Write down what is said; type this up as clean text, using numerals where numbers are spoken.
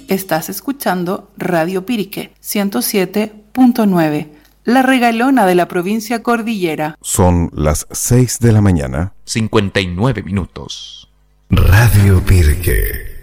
estás escuchando Radio Pirque 107.9, la regalona de la provincia cordillera. Son las 6 de la mañana. 59 minutos. Radio Pirque.